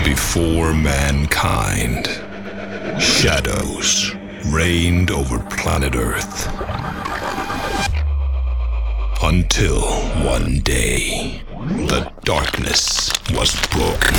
Before mankind, shadows reigned over planet Earth. Until one day, the darkness was broken.